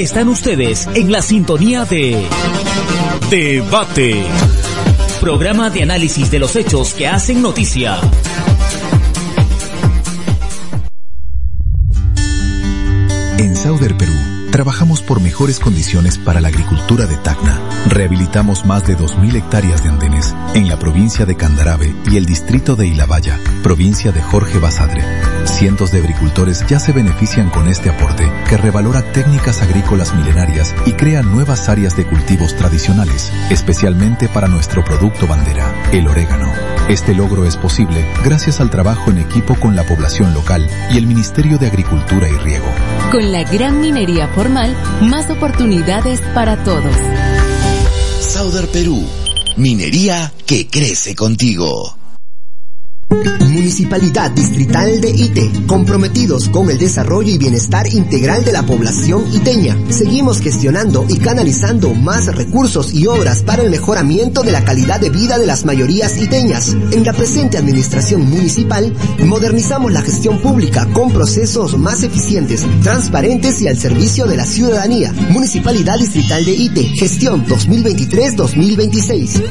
Están ustedes en la sintonía de Debate, programa de análisis de los hechos que hacen noticia. En Sauder, Perú, trabajamos por mejores condiciones para la agricultura de Tacna. Rehabilitamos más de 2.000 hectáreas de andenes en la provincia de Candarave y el distrito de Ilabaya, provincia de Jorge Basadre. Cientos de agricultores ya se benefician con este aporte que revalora técnicas agrícolas milenarias y crea nuevas áreas de cultivos tradicionales, especialmente para nuestro producto bandera, el orégano. Este logro es posible gracias al trabajo en equipo con la población local y el Ministerio de Agricultura y Riego. Con la gran minería formal, más oportunidades para todos. Sauder Perú, minería que crece contigo. Municipalidad Distrital de Ite, comprometidos con el desarrollo y bienestar integral de la población iteña. Seguimos gestionando y canalizando más recursos y obras para el mejoramiento de la calidad de vida de las mayorías iteñas. En la presente administración municipal, modernizamos la gestión pública con procesos más eficientes, transparentes y al servicio de la ciudadanía. Municipalidad Distrital de Ite, gestión 2023-2026.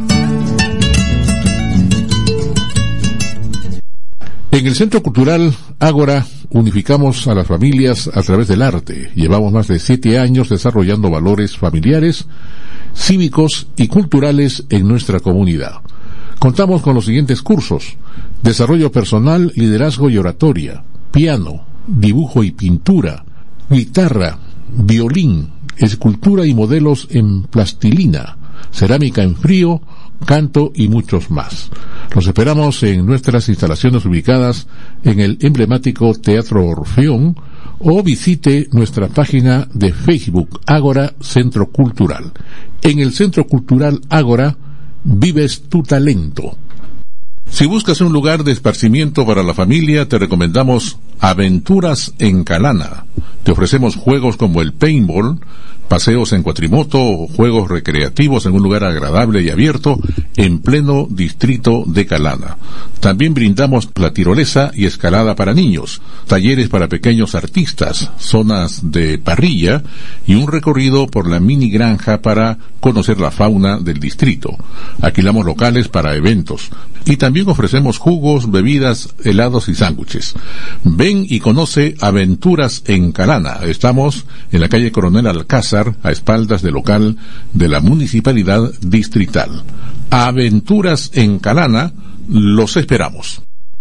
En el Centro Cultural Ágora unificamos a las familias a través del arte. Llevamos más de 7 años desarrollando valores familiares, cívicos y culturales en nuestra comunidad. Contamos con los siguientes cursos: desarrollo personal, liderazgo y oratoria, piano, dibujo y pintura, guitarra, violín, escultura y modelos en plastilina, cerámica en frío, canto y muchos más. Los esperamos en nuestras instalaciones ubicadas en el emblemático Teatro Orfeón o visite nuestra página de Facebook Ágora Centro Cultural. En el Centro Cultural Ágora vives tu talento. Si buscas un lugar de esparcimiento para la familia, te recomendamos Aventuras en Calana. Te ofrecemos juegos como el paintball, paseos en cuatrimoto o juegos recreativos en un lugar agradable y abierto en pleno distrito de Calana. También brindamos la tirolesa y escalada para niños, talleres para pequeños artistas, zonas de parrilla y un recorrido por la mini granja para conocer la fauna del distrito. Alquilamos locales para eventos y también ofrecemos jugos, bebidas, helados y sándwiches. Ven y conoce Aventuras en Calana. Estamos en la calle Coronel Alcázar, a espaldas del local de la Municipalidad Distrital. Aventuras en Calana, los esperamos.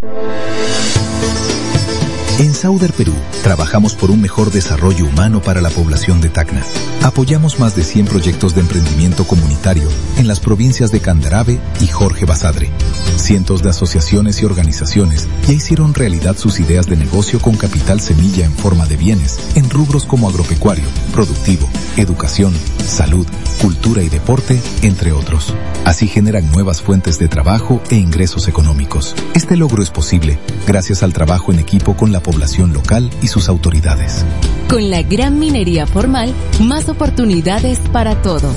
En Sauder, Perú, trabajamos por un mejor desarrollo humano para la población de Tacna. Apoyamos más de 100 proyectos de emprendimiento comunitario en las provincias de Candarave y Jorge Basadre. Cientos de asociaciones y organizaciones ya hicieron realidad sus ideas de negocio con capital semilla en forma de bienes en rubros como agropecuario, productivo, educación, salud, cultura y deporte, entre otros. Así generan nuevas fuentes de trabajo e ingresos económicos. Este logro es posible gracias al trabajo en equipo con la población local y sus autoridades. Con la gran minería formal, más oportunidades para todos.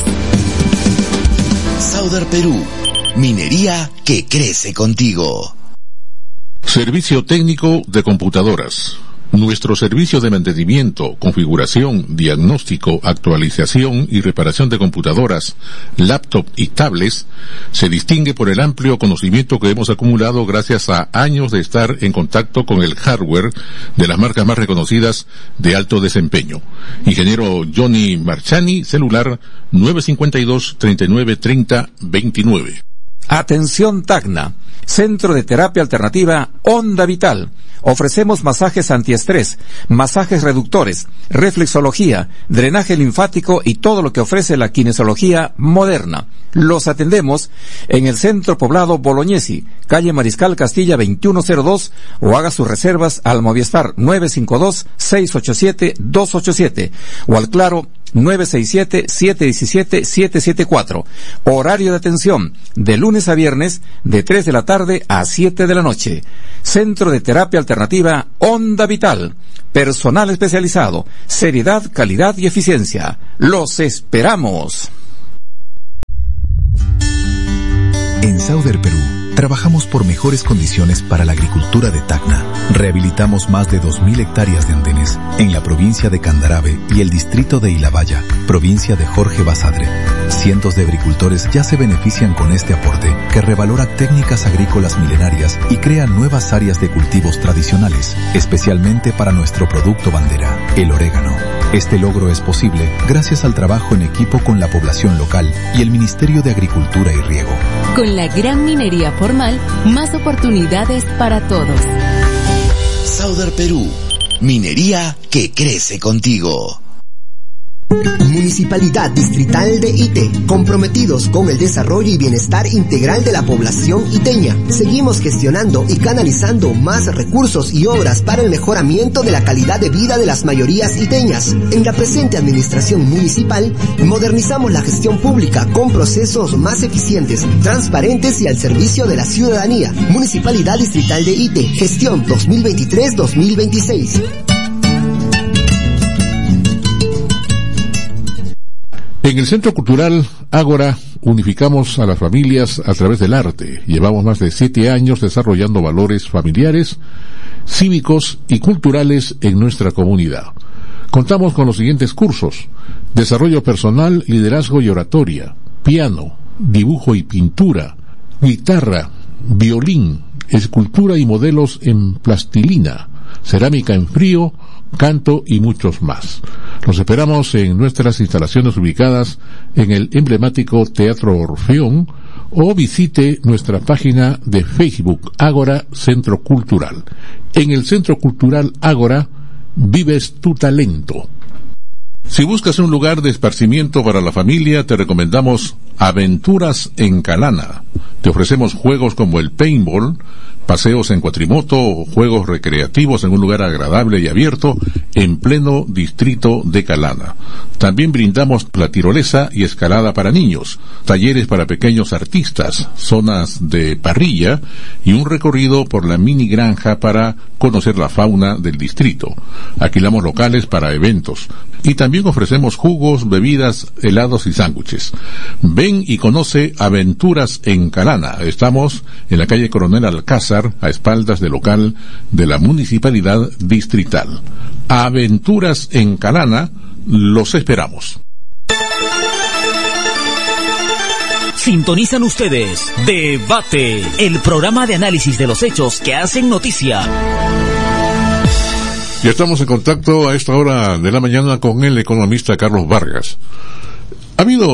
Sauder Perú, minería que crece contigo. Servicio técnico de computadoras. Nuestro servicio de mantenimiento, configuración, diagnóstico, actualización y reparación de computadoras, laptop y tablets se distingue por el amplio conocimiento que hemos acumulado gracias a años de estar en contacto con el hardware de las marcas más reconocidas de alto desempeño. Ingeniero Johnny Marchani, celular 952-3930-29. Atención Tacna, Centro de Terapia Alternativa Onda Vital. Ofrecemos masajes antiestrés, masajes reductores, reflexología, drenaje linfático y todo lo que ofrece la kinesiología moderna. Los atendemos en el Centro Poblado Bolognesi, calle Mariscal Castilla 2102, o haga sus reservas al Movistar 952-687-287 o al Claro 967-717-774. Horario de atención de lunes a viernes de 3 de la tarde a 7 de la noche. Centro de Terapia Alternativa Onda Vital. Personal especializado, seriedad, calidad y eficiencia. Los esperamos. En Sauder, Perú, Trabajamos por mejores condiciones para la agricultura de Tacna. Rehabilitamos más de 2.000 hectáreas de andenes en la provincia de Candarave y el distrito de Ilabaya, provincia de Jorge Basadre. Cientos de agricultores ya se benefician con este aporte que revalora técnicas agrícolas milenarias y crea nuevas áreas de cultivos tradicionales, especialmente para nuestro producto bandera, el orégano. Este logro es posible gracias al trabajo en equipo con la población local y el Ministerio de Agricultura y Riego. Con la gran minería formal, más oportunidades para todos. Sauder Perú, minería que crece contigo. Municipalidad Distrital de Ite, comprometidos con el desarrollo y bienestar integral de la población iteña. Seguimos gestionando y canalizando más recursos y obras para el mejoramiento de la calidad de vida de las mayorías iteñas. En la presente administración municipal, modernizamos la gestión pública con procesos más eficientes, transparentes y al servicio de la ciudadanía. Municipalidad Distrital de Ite, gestión 2023-2026. En el Centro Cultural Ágora unificamos a las familias a través del arte. Llevamos más de 7 años desarrollando valores familiares, cívicos y culturales en nuestra comunidad. Contamos con los siguientes cursos: desarrollo personal, liderazgo y oratoria, piano, dibujo y pintura, guitarra, violín, escultura y modelos en plastilina, cerámica en frío, canto y muchos más. Los esperamos en nuestras instalaciones ubicadas en el emblemático Teatro Orfeón o visite nuestra página de Facebook Ágora Centro Cultural. En el Centro Cultural Ágora vives tu talento. Si buscas un lugar de esparcimiento para la familia, te recomendamos Aventuras en Calana. Te ofrecemos juegos como el paintball, paseos en cuatrimoto o juegos recreativos en un lugar agradable y abierto en pleno distrito de Calana. También brindamos la tirolesa y escalada para niños, talleres para pequeños artistas, zonas de parrilla y un recorrido por la mini granja para conocer la fauna del distrito. Alquilamos locales para eventos y también ofrecemos jugos, bebidas, helados y sándwiches. Ven y conoce Aventuras en Calana. Estamos en la calle Coronel Alcázar, a espaldas del local de la Municipalidad Distrital. Aventuras en Calana, los esperamos. Sintonizan ustedes Debate, el programa de análisis de los hechos que hacen noticia. Ya estamos en contacto a esta hora de la mañana con el economista Carlos Vargas. Ha habido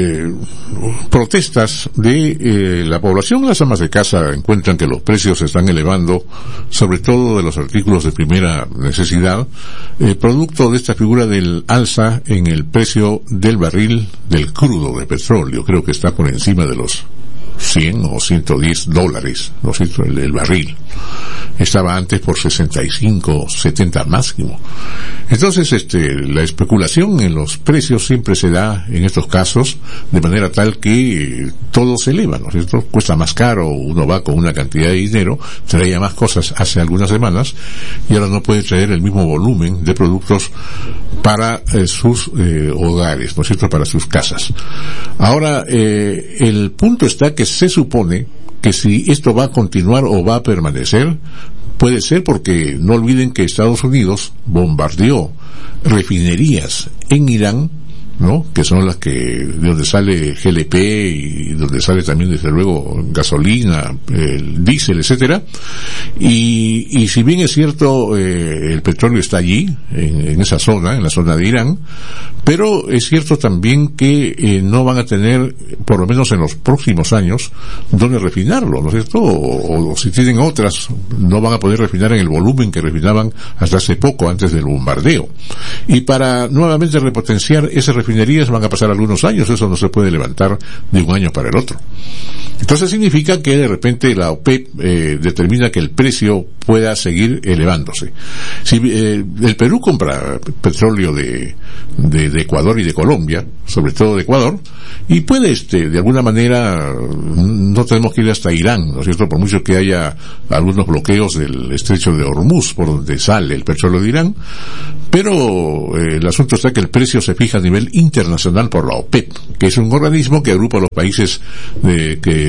protestas de la población. Las amas de casa encuentran que los precios se están elevando, sobre todo de los artículos de primera necesidad, producto de esta figura del alza en el precio del barril del crudo de petróleo. Creo que está por encima de los 100 o 110 dólares, ¿no es cierto?, el barril. Estaba antes por 65, 70 máximo. Entonces, la especulación en los precios siempre se da en estos casos de manera tal que todo se eleva, ¿no es cierto? Cuesta más caro, uno va con una cantidad de dinero, traía más cosas hace algunas semanas y ahora no puede traer el mismo volumen de productos para sus hogares, ¿no es cierto?, para sus casas. Ahora, el punto está que se supone que si esto va a continuar o va a permanecer, puede ser porque no olviden que Estados Unidos bombardeó refinerías en Irán, ¿no?, que son las que, de donde sale GLP y donde sale también desde luego gasolina, el diésel, etcétera, y si bien es cierto, el petróleo está allí, en esa zona, en la zona de Irán, pero es cierto también que no van a tener, por lo menos en los próximos años, donde refinarlo, ¿no es cierto? O si tienen otras, no van a poder refinar en el volumen que refinaban hasta hace poco, antes del bombardeo. Y para nuevamente repotenciar esas refinerías van a pasar algunos años, eso no se puede levantar de un año para el otro. Entonces significa que de repente la OPEP determina que el precio pueda seguir elevándose. Si el Perú compra petróleo de Ecuador y de Colombia, sobre todo de Ecuador, y puede de alguna manera, no tenemos que ir hasta Irán, ¿no es cierto?, por mucho que haya algunos bloqueos del estrecho de Hormuz por donde sale el petróleo de Irán, pero el asunto está que el precio se fija a nivel internacional por la OPEP, que es un organismo que agrupa a los países que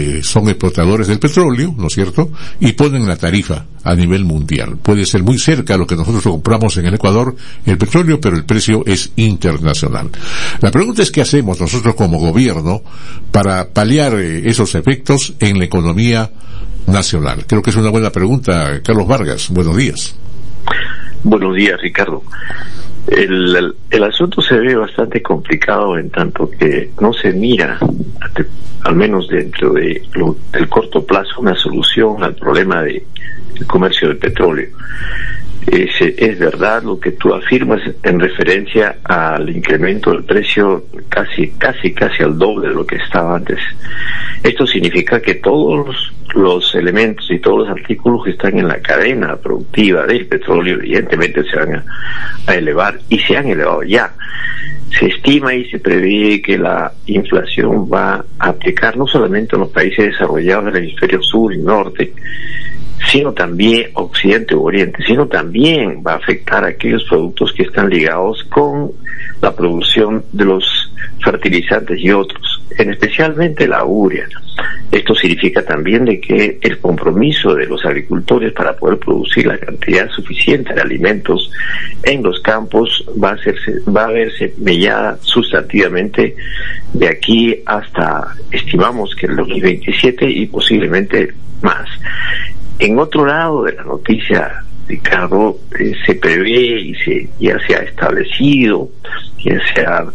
que son exportadores del petróleo, ¿no es cierto?, y ponen la tarifa a nivel mundial. Puede ser muy cerca a lo que nosotros compramos en el Ecuador, el petróleo, pero el precio es internacional. La pregunta es, ¿qué hacemos nosotros como gobierno para paliar esos efectos en la economía nacional? Creo que es una buena pregunta. Carlos Vargas, buenos días. Buenos días, Ricardo. El asunto se ve bastante complicado en tanto que no se mira, al menos dentro del corto plazo, una solución al problema del comercio del petróleo. Es verdad lo que tú afirmas en referencia al incremento del precio casi al doble de lo que estaba antes. Esto significa que todos los elementos y todos los artículos que están en la cadena productiva del petróleo evidentemente se van a elevar, y se han elevado ya. Se estima y se prevé que la inflación va a aplicar no solamente en los países desarrollados del hemisferio sur y norte, sino también occidente u oriente, sino también va a afectar a aquellos productos que están ligados con la producción de los fertilizantes y otros, especialmente la urea. Esto significa también de que el compromiso de los agricultores para poder producir la cantidad suficiente de alimentos en los campos va a verse mellada sustantivamente de aquí hasta, estimamos que el 2027 y posiblemente más. En otro lado de la noticia, Ricardo, se prevé y ya se ha establecido, ya se ha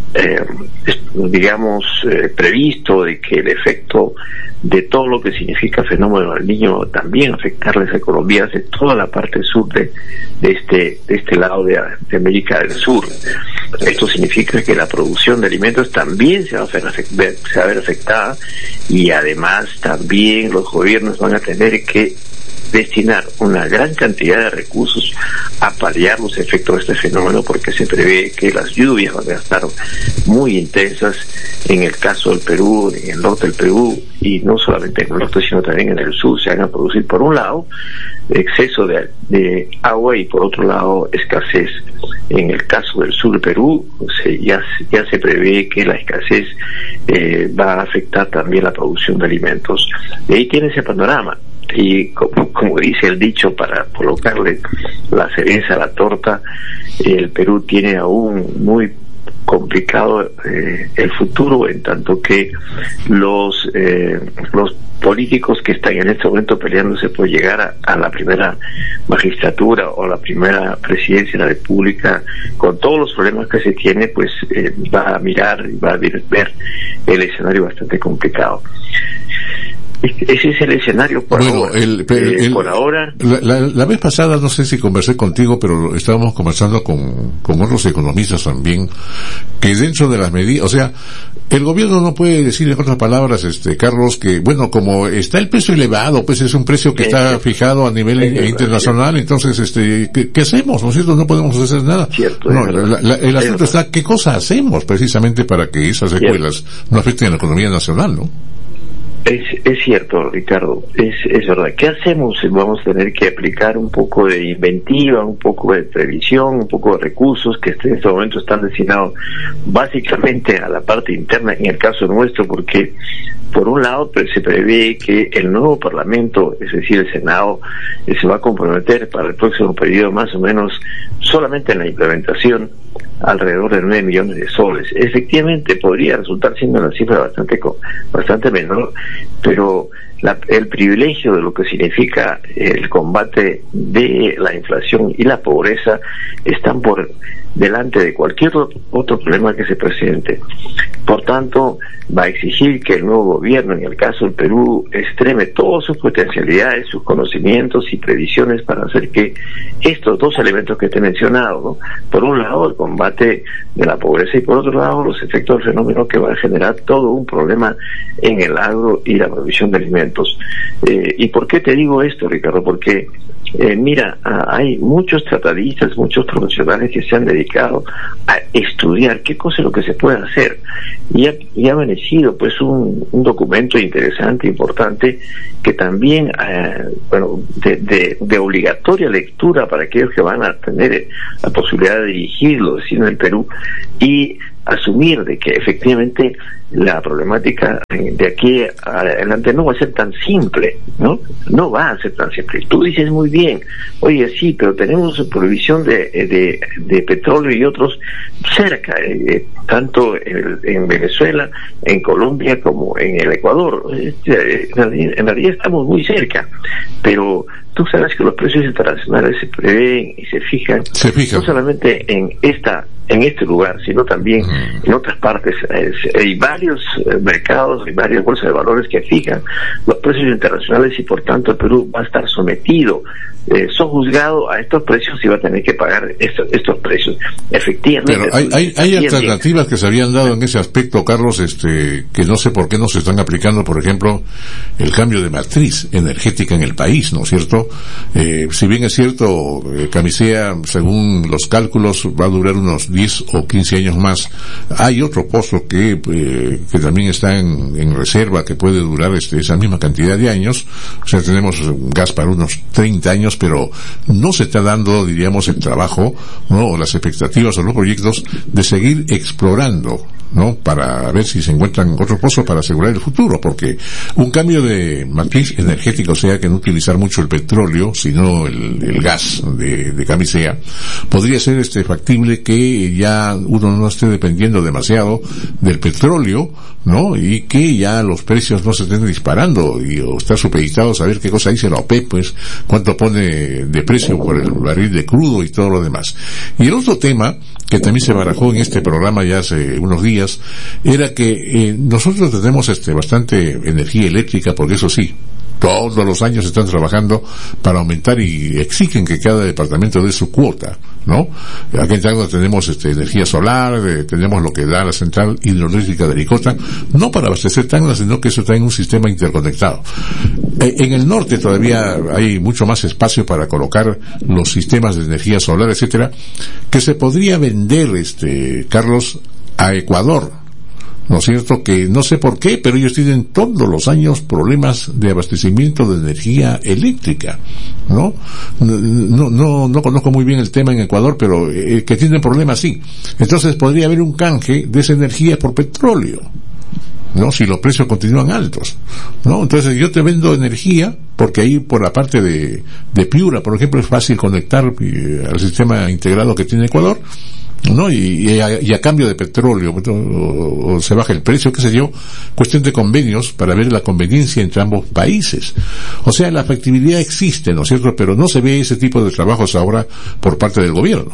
previsto de que el efecto de todo lo que significa fenómeno del Niño también afectar las economías de toda la parte sur de este lado de América del Sur. Esto significa que la producción de alimentos también se va a ver afectada, y además también los gobiernos van a tener que destinar una gran cantidad de recursos a paliar los efectos de este fenómeno, porque se prevé que las lluvias van a estar muy intensas en el caso del Perú, en el norte del Perú, y no solamente en el norte sino también en el sur. Se van a producir, por un lado, exceso de agua, y por otro lado escasez. En el caso del sur del Perú ya se prevé que la escasez va a afectar también la producción de alimentos. Y ahí tiene ese panorama. Y como dice el dicho, para colocarle la cereza a la torta, el Perú tiene aún muy complicado el futuro, en tanto que los políticos que están en este momento peleándose por llegar a la primera magistratura o la primera presidencia de la República, con todos los problemas que se tiene, pues va a mirar y va a ver el escenario bastante complicado. Ese es el escenario por ahora. Por ahora. La vez pasada, no sé si conversé contigo, pero estábamos conversando con otros economistas también, que dentro de las medidas, o sea, el gobierno no puede decir, en otras palabras, Carlos, que bueno, como está el precio elevado, pues es un precio que está fijado a nivel internacional, entonces, ¿qué hacemos? ¿No es cierto? No podemos hacer nada. El asunto está, ¿qué cosa hacemos precisamente para que esas secuelas no afecten a la economía nacional, no? Es cierto, Ricardo, es verdad. ¿Qué hacemos? Vamos a tener que aplicar un poco de inventiva, un poco de previsión, un poco de recursos que en este momento están destinados básicamente a la parte interna, en el caso nuestro, porque por un lado se prevé que el nuevo Parlamento, es decir, el Senado, se va a comprometer para el próximo periodo más o menos solamente en la implementación alrededor de 9 millones de soles. Efectivamente podría resultar siendo una cifra bastante menor, pero el privilegio de lo que significa el combate de la inflación y la pobreza están por delante de cualquier otro problema que se presente. Por tanto, va a exigir que el nuevo gobierno, en el caso del Perú, extreme todas sus potencialidades, sus conocimientos y previsiones para hacer que estos dos elementos que te he mencionado, ¿no? Por un lado, el combate de la pobreza, y por otro lado, los efectos del fenómeno que va a generar todo un problema en el agro y la provisión de alimentos. ¿Y por qué te digo esto, Ricardo? Porque mira, hay muchos tratadistas, muchos profesionales que se han dedicado a estudiar qué cosa es lo que se puede hacer, y ha amanecido pues un documento interesante, importante, que también de obligatoria lectura para aquellos que van a tener la posibilidad de dirigirlo en el Perú, y asumir de que efectivamente la problemática de aquí adelante no va a ser tan simple, ¿no? No va a ser tan simple. Tú dices muy bien, oye, sí, pero tenemos prohibición de petróleo y otros cerca, tanto en Venezuela, en Colombia como en el Ecuador. En realidad estamos muy cerca, pero tú sabes que los precios internacionales se prevén y se fijan no solamente en este lugar, sino también en otras partes. Hay varios mercados, hay varias bolsas de valores que fijan los precios internacionales, y por tanto el Perú va a estar sometido, sojuzgado a estos precios, y va a tener que pagar estos precios. Efectivamente. Pero hay alternativas que se habían dado en ese aspecto, Carlos, que no sé por qué no se están aplicando. Por ejemplo, el cambio de matriz energética en el país, ¿no es cierto? Si bien es cierto, Camisea, según los cálculos, va a durar unos 10 o 15 años más. Hay otro pozo que también está en reserva, que puede durar esa misma cantidad de años. O sea, tenemos gas para unos 30 años, pero no se está dando, diríamos, el trabajo, ¿no?, o las expectativas o los proyectos de seguir explorando, ¿no?, para ver si se encuentran otros pozos para asegurar el futuro, porque un cambio de matriz energética, o sea, que no utilizar mucho el petróleo, sino el gas de Camisea, podría ser factible que ya uno no esté dependiendo demasiado del petróleo, ¿no?, y que ya los precios no se estén disparando, o estar supeditado a saber qué cosa dice la OPEP, pues cuánto pone de precio por el barril de crudo y todo lo demás. Y el otro tema que también se barajó en este programa ya hace unos días era que nosotros tenemos bastante energía eléctrica, porque eso sí, todos los años están trabajando para aumentar y exigen que cada departamento dé su cuota, ¿no? Aquí en Tacna tenemos energía solar, tenemos lo que da la central hidroeléctrica de Licota, no para abastecer Tacna, sino que eso está en un sistema interconectado. En el norte todavía hay mucho más espacio para colocar los sistemas de energía solar, etcétera, que se podría vender, Carlos, a Ecuador, ¿no es cierto? Que no sé por qué, pero ellos tienen todos los años problemas de abastecimiento de energía eléctrica, ¿no? No conozco muy bien el tema en Ecuador, pero que tienen problemas, sí. Entonces podría haber un canje de esa energía por petróleo, ¿no?, si los precios continúan altos, ¿no? Entonces yo te vendo energía, porque ahí por la parte de Piura, por ejemplo, es fácil conectar al sistema integrado que tiene Ecuador, ¿no? Y a cambio de petróleo, o se baja el precio, qué sé yo, cuestión de convenios para ver la conveniencia entre ambos países. O sea, la factibilidad existe, ¿no es cierto?, pero no se ve ese tipo de trabajos ahora por parte del gobierno.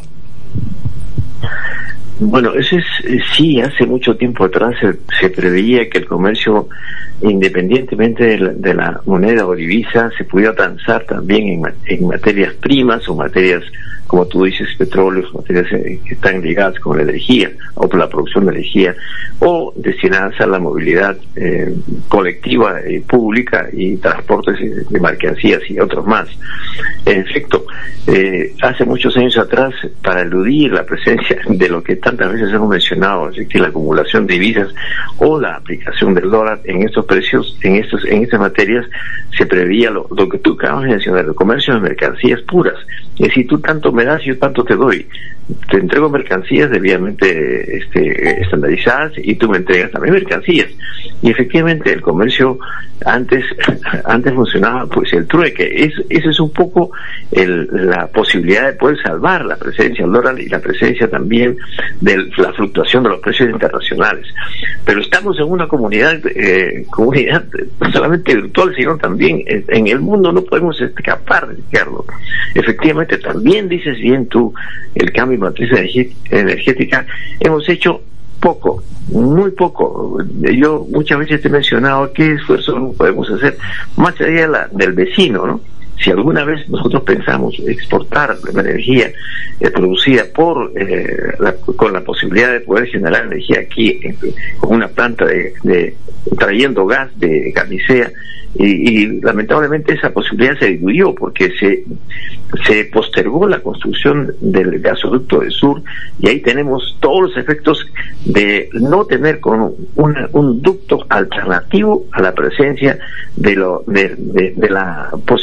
Bueno, eso es, sí, hace mucho tiempo atrás se preveía que el comercio, independientemente de la moneda o divisa, se pudiera transar también en materias primas o materias, como tú dices, petróleos, materias que están ligadas con la energía o por la producción de energía, o destinadas a la movilidad colectiva y pública y transportes de mercancías y otros más. En efecto, hace muchos años atrás, para eludir la presencia de lo que tantas veces hemos mencionado, es decir, la acumulación de divisas o la aplicación del dólar en estos precios, en estas materias, se preveía lo que tú acabas de mencionar, el comercio de mercancías puras. Es decir, tú tanto me das, yo tanto te doy. Te entrego mercancías debidamente estandarizadas y tú me entregas también mercancías. Y efectivamente el comercio antes funcionaba pues el trueque. Eso es un poco la posibilidad de poder salvar la presencia del dólar y la presencia también de la fluctuación de los precios internacionales. Pero estamos en una comunidad no solamente virtual, sino también en el mundo. No podemos escapar, Ricardo. Efectivamente, también dices bien tú, el cambio de matriz energética, hemos hecho poco, muy poco. Yo muchas veces te he mencionado qué esfuerzo podemos hacer más allá del vecino, ¿no? Si alguna vez nosotros pensamos exportar la energía producida con la posibilidad de poder generar energía aquí con una planta trayendo gas de Camisea, y lamentablemente esa posibilidad se diluyó porque se postergó la construcción del gasoducto del sur, y ahí tenemos todos los efectos de no tener con un ducto alternativo a la presencia de la posibilidad de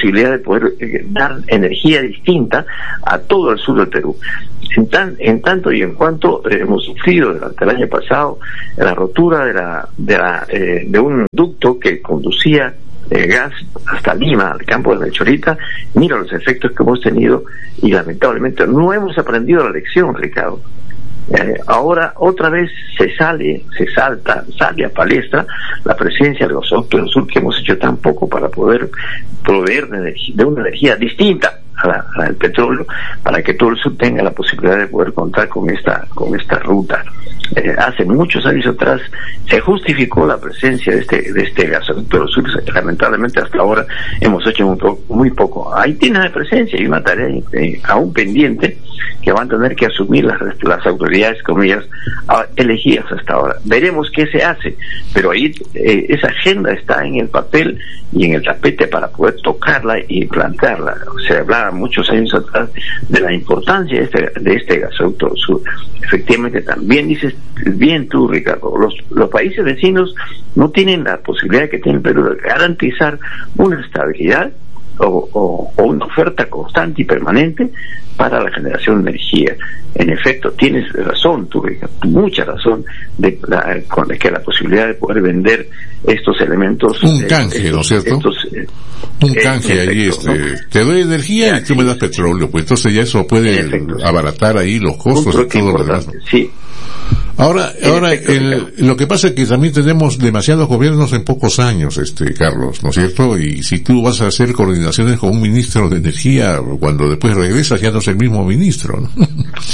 poder dar energía distinta a todo el sur del Perú. En tanto y en cuanto hemos sufrido durante el año pasado la rotura de un ducto que conducía gas hasta Lima, al campo de la Chorita, mira los efectos que hemos tenido y lamentablemente no hemos aprendido la lección, Ricardo. Ahora otra vez sale a palestra la presencia de los gasoductos del sur, que hemos hecho tan poco para poder proveer de una energía distinta a del petróleo, para que todo el sur tenga la posibilidad de poder contar con esta ruta. Hace muchos años atrás se justificó la presencia de este gasoducto del sur. Lamentablemente hasta ahora hemos hecho muy poco. Ahí tiene la presencia y una tarea aún pendiente que van a tener que asumir las autoridades, comillas, elegidas hasta ahora. Veremos qué se hace, pero ahí esa agenda está en el papel y en el tapete para poder tocarla y plantearla. Se hablaba muchos años atrás de la importancia de este gasoducto del sur. Efectivamente, también dices bien tú, Ricardo, los países vecinos no tienen la posibilidad que tiene el Perú de garantizar una estabilidad o una oferta constante y permanente para la generación de energía. En efecto, tienes razón, tú, mucha razón, con que la posibilidad de poder vender estos elementos, un canje, ¿no es cierto? Un canje ahí, te doy energía y tú me das petróleo, pues entonces ya eso puede abaratar ahí los costos y todo lo demás, ¿no? Sí. Ahora lo que pasa es que también tenemos demasiados gobiernos en pocos años, Carlos, ¿no es cierto? Y si tú vas a hacer coordinaciones con un ministro de energía, cuando después regresas ya no es el mismo ministro, ¿no?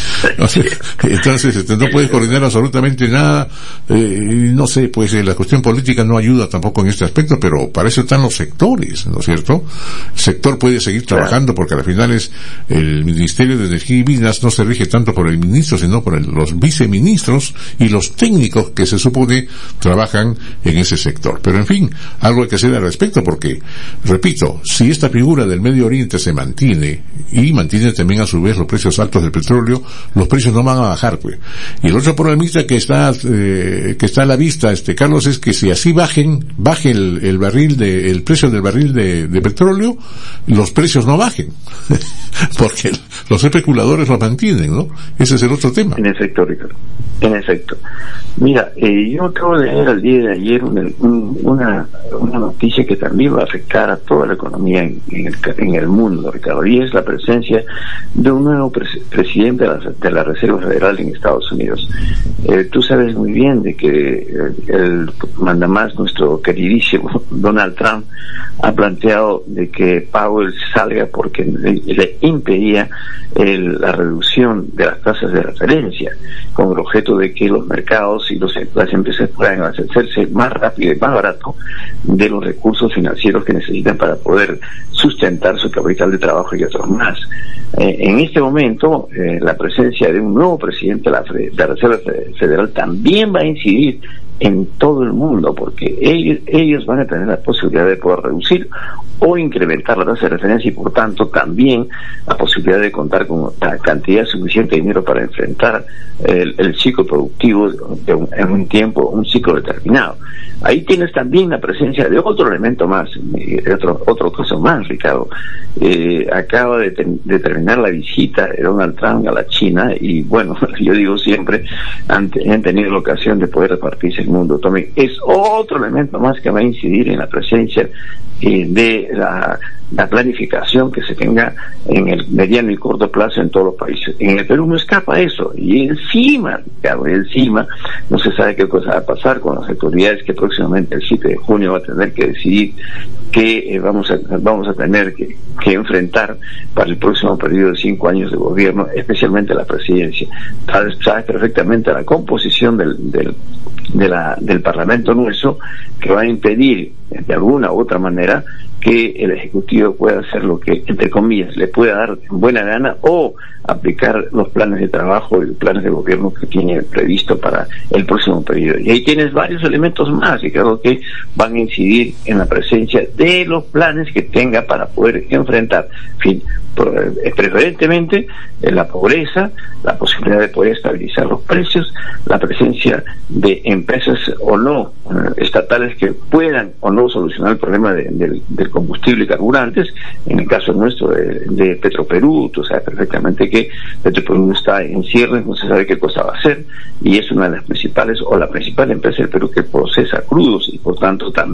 Entonces no puedes coordinar absolutamente nada. No sé, pues la cuestión política no ayuda tampoco en este aspecto, pero para eso están los sectores, ¿no es cierto? El sector puede seguir trabajando porque al final el Ministerio de Energía y Minas no se rige tanto por el ministro, sino por los viceministros y los técnicos que se supone trabajan en ese sector. Pero en fin, algo hay que hacer al respecto porque, repito, si esta figura del Medio Oriente se mantiene y mantiene también a su vez los precios altos del petróleo, los precios no van a bajar, pues. Y el otro problemita que está a la vista, Carlos, es que si así baje el precio del barril de petróleo, los precios no bajen. Porque los especuladores lo mantienen, ¿no? Ese es el otro tema. En efecto, Ricardo. En efecto. Mira, yo acabo de leer el día de ayer una noticia que también va a afectar a toda la economía en el mundo, Ricardo, y es la presencia de un nuevo presidente de la Reserva Federal en Estados Unidos. Tú sabes muy bien de que el mandamás, nuestro queridísimo Donald Trump, ha planteado de que Powell salga porque le impedía la reducción de las tasas de referencia, con el objeto de que los mercados y las empresas puedan hacerse más rápido y más barato de los recursos financieros que necesitan para poder sustentar su capital de trabajo y otros más. En este momento, la presencia de un nuevo presidente de la Reserva Federal también va a incidir en todo el mundo, porque ellos van a tener la posibilidad de poder reducir o incrementar la tasa de referencia y por tanto también la posibilidad de contar con la cantidad suficiente de dinero para enfrentar el ciclo productivo en un ciclo determinado. Ahí tienes también la presencia de otro elemento más, otro caso más, Ricardo. Acaba de terminar la visita de Donald Trump a la China y bueno, yo digo siempre, han tenido la ocasión de poder repartirse el mundo. También es otro elemento más que va a incidir en la presencia de la planificación que se tenga en el mediano y corto plazo en todos los países. En el Perú no escapa eso, y encima no se sabe qué cosa va a pasar con las autoridades que próximamente el 7 de junio va a tener que decidir qué vamos a tener que enfrentar para el próximo periodo de 5 años de gobierno, especialmente la presidencia. Sabes perfectamente la composición del Parlamento nuestro, que va a impedir de alguna u otra manera que el Ejecutivo pueda hacer lo que, entre comillas, le pueda dar buena gana o aplicar los planes de trabajo y los planes de gobierno que tiene previsto para el próximo periodo. Y ahí tienes varios elementos más que creo que van a incidir en la presencia de los planes que tenga para poder enfrentar, en fin, preferentetemente la pobreza, la posibilidad de poder estabilizar los precios, la presencia de empresas o no estatales que puedan o no solucionar el problema del combustible y carburantes. En el caso nuestro de Petroperú, tú sabes perfectamente que Petroperú está en cierre, no se sabe qué cosa va a hacer, y es una de las principales, o la principal empresa del Perú que procesa crudos, y por tanto también